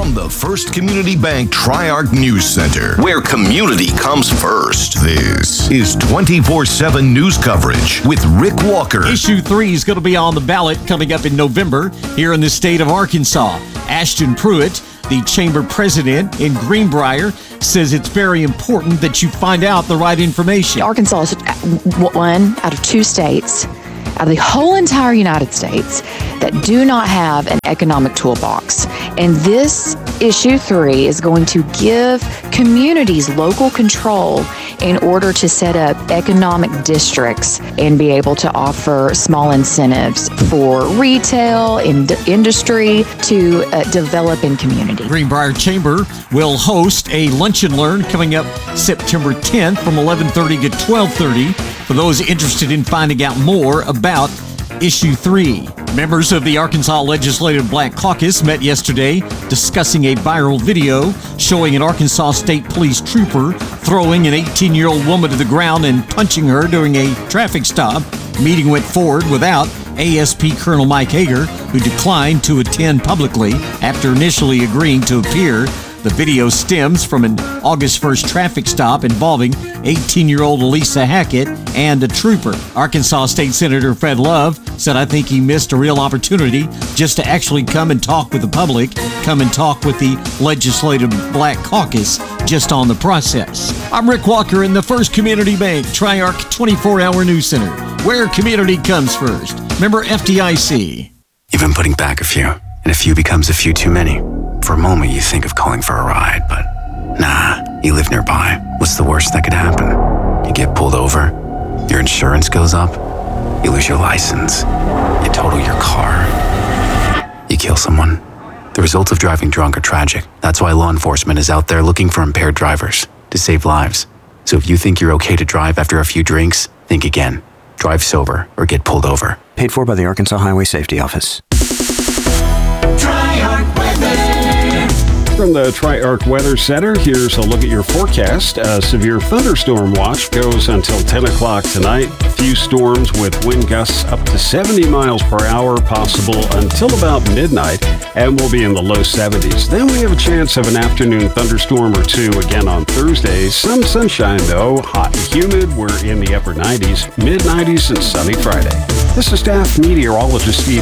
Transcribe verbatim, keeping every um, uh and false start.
From the First Community Bank Tri-Arc News Center, where community comes first, this is twenty-four seven news coverage with Rick Walker. Issue three is going to be on the ballot coming up in November here in the state of Arkansas. Ashton Pruitt, the chamber president in Greenbrier, says it's very important that you find out the right information. Arkansas is one out of two states out of the whole entire United States that do not have an economic toolbox. And this issue three is going to give communities local control in order to set up economic districts and be able to offer small incentives for retail and industry to uh, develop in community. Greenbrier Chamber will host a lunch and learn coming up September tenth from eleven thirty to twelve thirty for those interested in finding out more about Issue three. Members of the Arkansas Legislative Black Caucus met yesterday discussing a viral video showing an Arkansas State Police trooper throwing an eighteen-year-old woman to the ground and punching her during a traffic stop. The meeting went forward without A S P Colonel Mike Hager, who declined to attend publicly after initially agreeing to appear. The video stems from an August first traffic stop involving eighteen-year-old Elisa Hackett and a trooper. Arkansas State Senator Fred Love said, "I think he missed a real opportunity just to actually come and talk with the public, come and talk with the Legislative Black Caucus just on the process." I'm Rick Walker in the First Community Bank Tri-Arc twenty-four hour News Center, where community comes first. Member F D I C. You've been putting back a few, and a few becomes a few too many. For a moment, you think of calling for a ride, but nah, you live nearby. What's the worst that could happen? You get pulled over, your insurance goes up, you lose your license, you total your car, you kill someone. The results of driving drunk are tragic. That's why law enforcement is out there looking for impaired drivers to save lives. So if you think you're okay to drive after a few drinks, think again. Drive sober or get pulled over. Paid for by the Arkansas Highway Safety Office. Tri-Arc Weather. From the Tri-Arc Weather Center, here's a look at your forecast. A severe thunderstorm watch goes until ten o'clock tonight. A few storms with wind gusts up to seventy miles per hour possible until about midnight, and we'll be in the low seventies. Then we have a chance of an afternoon thunderstorm or two again on Thursday. Some sunshine, though. Hot and humid. We're in the upper nineties, mid nineties, and sunny Friday. This is staff meteorologist Steve